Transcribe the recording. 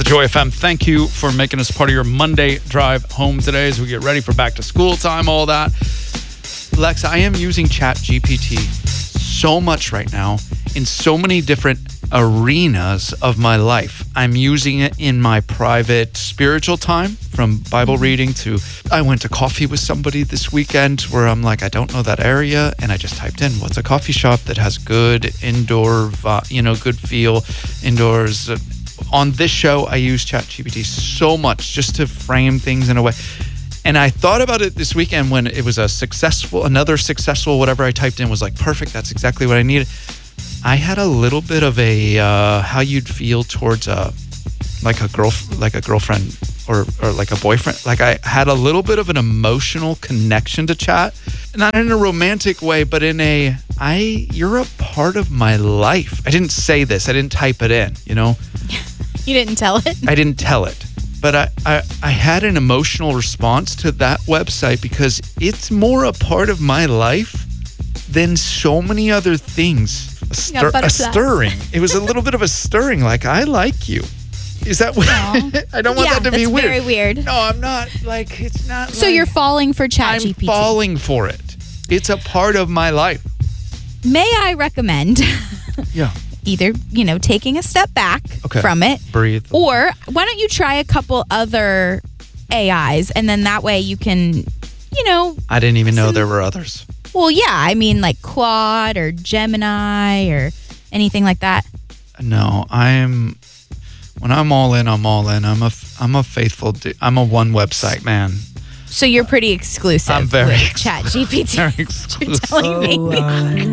the Joy FM. Thank you for making us part of your Monday drive home today as we get ready for back to school time, all that. Lex, I am using ChatGPT so much right now in so many different arenas of my life. I'm using it in my private spiritual time, from Bible reading to I went to coffee with somebody this weekend where I'm like, I don't know that area, and I just typed in what's a coffee shop that has good indoor, good feel indoors. On this show, I use ChatGPT so much just to frame things in a way. And I thought about it this weekend when it was another successful, whatever I typed in was like, perfect, that's exactly what I needed. I had a little bit of a how you'd feel towards a girlfriend or like a boyfriend. Like I had a little bit of an emotional connection to chat, not in a romantic way, but in you're a part of my life. I didn't say this. I didn't type it in, You didn't tell it? I didn't tell it. But I had an emotional response to that website because it's more a part of my life than so many other things. A stirring. It was a little bit of a stirring, like, I like you. Is that weird? I don't want that to be weird. Very weird. No, I'm not. Like, it's not. So you're falling for ChatGPT? I'm falling for it. It's a part of my life. May I recommend? Yeah. Either, taking a step back from it. Breathe. Or why don't you try a couple other AIs, and then that way you can, I didn't even know there were others. Well, yeah. I mean, like Claude or Gemini or anything like that. No, when I'm all in, I'm all in. I'm a faithful dude. I'm a one website man. So you're pretty exclusive. I'm very with ChatGPT. Very exclusive. You're telling me.